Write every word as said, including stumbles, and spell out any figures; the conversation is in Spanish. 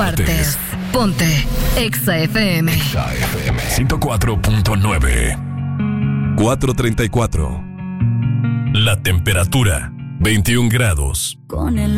martes. Ponte Exa F M. Exa F M ciento cuatro punto nueve. cuatro treinta y cuatro. La temperatura, veintiún grados. Con el